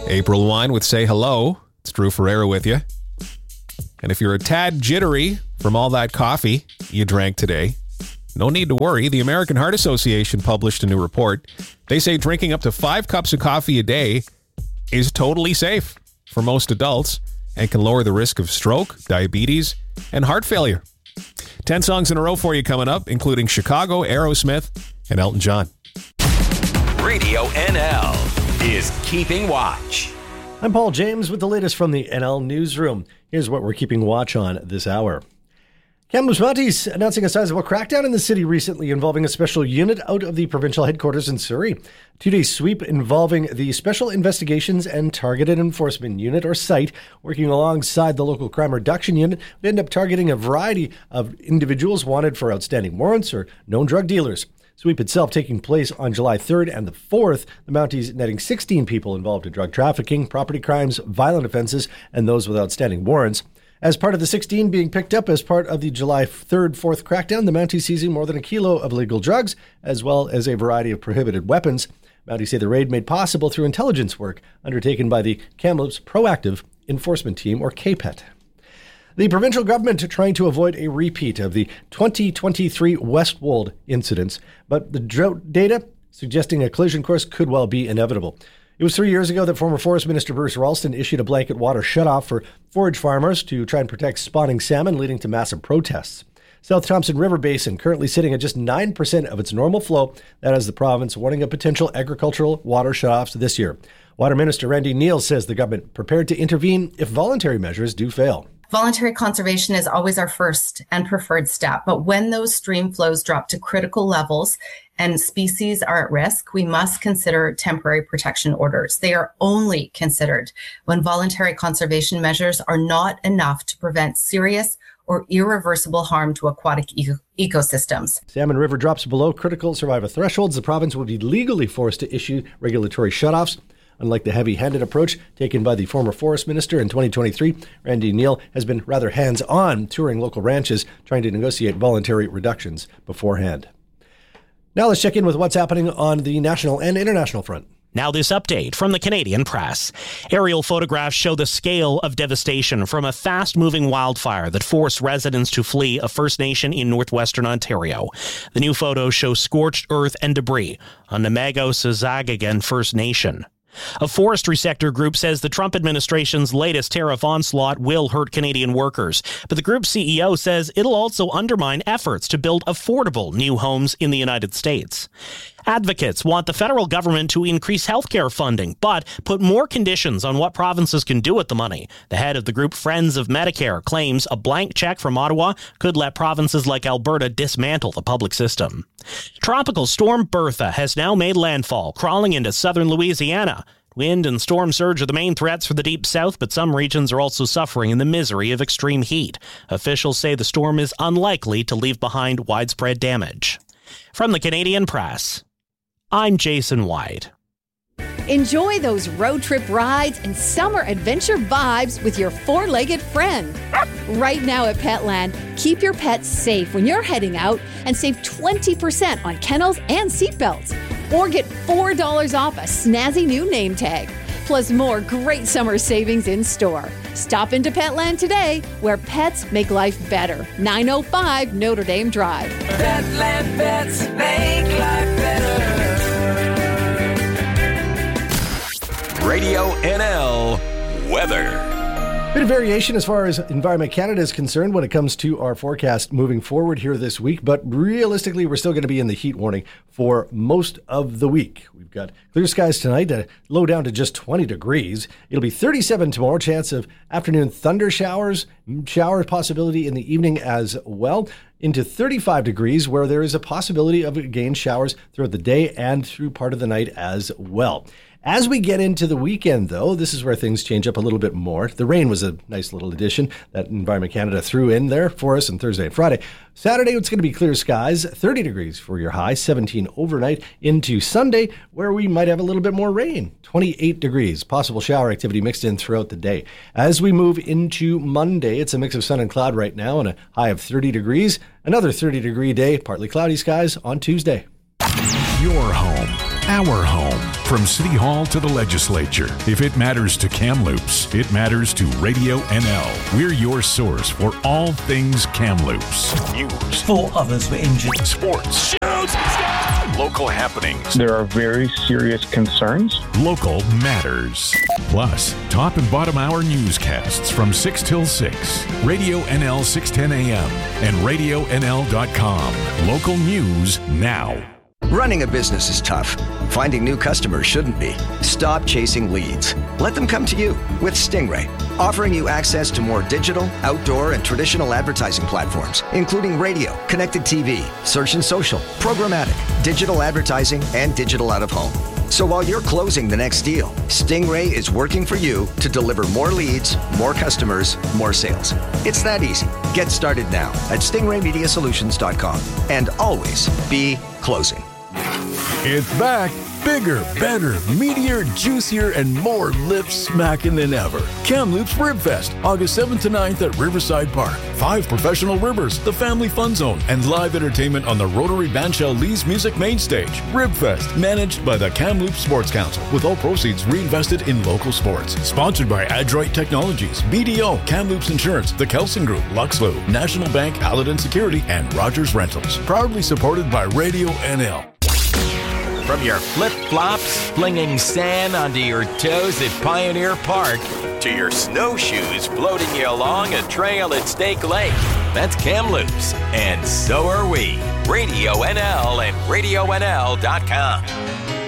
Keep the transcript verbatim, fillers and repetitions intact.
April Wine with Say Hello. It's Drew Ferreira with you. And if you're a tad jittery from all that coffee you drank today, no need to worry. The American Heart Association published a new report. They say drinking up to five cups of coffee a day is totally safe for most adults and can lower the risk of stroke, diabetes, and heart failure. Ten songs in a row for you coming up, including Chicago, Aerosmith, and Elton John. Radio N L is Keeping Watch. I'm Paul James with the latest from the N L Newsroom. Here's what we're keeping watch on this hour. Kamloops Mounties announcing a sizable crackdown in the city recently involving a special unit out of the provincial headquarters in Surrey. Two-day sweep involving the Special Investigations and Targeted Enforcement Unit, or SITE, working alongside the local crime reduction unit, would end up targeting a variety of individuals wanted for outstanding warrants or known drug dealers. Sweep itself taking place on July third and the fourth, the Mounties netting sixteen people involved in drug trafficking, property crimes, violent offenses, and those with outstanding warrants. As part of the sixteen being picked up as part of the July third fourth crackdown, the Mounties seizing more than a kilo of illegal drugs, as well as a variety of prohibited weapons. Mounties say the raid made possible through intelligence work undertaken by the Kamloops Proactive Enforcement Team, or K P E T. The provincial government trying to avoid a repeat of the twenty twenty-three Westwold incidents, but the drought data suggesting a collision course could well be inevitable. It was three years ago that former Forest Minister Bruce Ralston issued a blanket water shutoff for forage farmers to try and protect spawning salmon, leading to massive protests. South Thompson River Basin currently sitting at just nine percent of its normal flow. That is the province warning of potential agricultural water shutoffs this year. Water Minister Randy Neal says the government prepared to intervene if voluntary measures do fail. Voluntary conservation is always our first and preferred step, but when those stream flows drop to critical levels and species are at risk, we must consider temporary protection orders. They are only considered when voluntary conservation measures are not enough to prevent serious or irreversible harm to aquatic eco- ecosystems. Salmon River drops below critical survival thresholds. The province will be legally forced to issue regulatory shutoffs. Unlike the heavy-handed approach taken by the former forest minister in twenty twenty-three, Randy Neal has been rather hands-on, touring local ranches, trying to negotiate voluntary reductions beforehand. Now let's check in with what's happening on the national and international front. Now this update from the Canadian Press. Aerial photographs show the scale of devastation from a fast-moving wildfire that forced residents to flee a First Nation in northwestern Ontario. The new photos show scorched earth and debris on Namago-Sazagagan First Nation. A forestry sector group says the Trump administration's latest tariff onslaught will hurt Canadian workers, but the group's C E O says it'll also undermine efforts to build affordable new homes in the United States. Advocates want the federal government to increase healthcare funding, but put more conditions on what provinces can do with the money. The head of the group Friends of Medicare claims a blank check from Ottawa could let provinces like Alberta dismantle the public system. Tropical storm Bertha has now made landfall, crawling into southern Louisiana. Wind and storm surge are the main threats for the deep south, but some regions are also suffering in the misery of extreme heat. Officials say the storm is unlikely to leave behind widespread damage. From the Canadian Press, I'm Jason White. Enjoy those road trip rides and summer adventure vibes with your four-legged friend. Right now at Petland, keep your pets safe when you're heading out and save twenty percent on kennels and seatbelts. Or get four dollars off a snazzy new name tag. Plus more great summer savings in store. Stop into Petland today, where pets make life better. nine oh five Notre Dame Drive. Petland pets make life better. Radio N L weather. Bit of variation as far as Environment Canada is concerned when it comes to our forecast moving forward here this week, but realistically, we're still going to be in the heat warning for most of the week. We've got clear skies tonight, uh, low down to just twenty degrees. It'll be thirty-seven tomorrow, chance of afternoon thunder showers, shower possibility in the evening as well, into thirty-five degrees, where there is a possibility of again showers throughout the day and through part of the night as well. As we get into the weekend, though, this is where things change up a little bit more. The rain was a nice little addition that Environment Canada threw in there for us on Thursday and Friday. Saturday, it's going to be clear skies, thirty degrees for your high, seventeen overnight into Sunday, where we might have a little bit more rain, twenty-eight degrees. Possible shower activity mixed in throughout the day. As we move into Monday, it's a mix of sun and cloud right now and a high of thirty degrees. Another thirty degree day, partly cloudy skies on Tuesday. Your home our home. From City Hall to the legislature, if it matters to Kamloops, it matters to Radio N L. We're your source for all things Kamloops. News. Four others were injured. Sports. Shoots! Local happenings. There are very serious concerns. Local matters. Plus, top and bottom hour newscasts from six till six. Radio N L six ten A M and radio N L dot com. Local news now. Running a business is tough. Finding new customers shouldn't be. Stop chasing leads. Let them come to you with Stingray, offering you access to more digital, outdoor, and traditional advertising platforms, including radio, connected T V, search and social, programmatic, digital advertising, and digital out-of-home. So while you're closing the next deal, Stingray is working for you to deliver more leads, more customers, more sales. It's that easy. Get started now at stingray media solutions dot com and always be closing. It's back. Bigger, better, meatier, juicier, and more lip-smacking than ever. Kamloops Rib Fest, August seventh to ninth at Riverside Park. Five professional ribbers, the Family Fun Zone, and live entertainment on the Rotary Bandshell Lee's Music Main Stage. Rib Fest, managed by the Kamloops Sports Council, with all proceeds reinvested in local sports. Sponsored by Adroit Technologies, B D O, Kamloops Insurance, the Kelson Group, Luxlo, National Bank, Paladin Security, and Rogers Rentals. Proudly supported by Radio N L. From your flip-flops flinging sand onto your toes at Pioneer Park to your snowshoes floating you along a trail at Snake Lake, that's Kamloops, and so are we. Radio N L and radio N L dot com.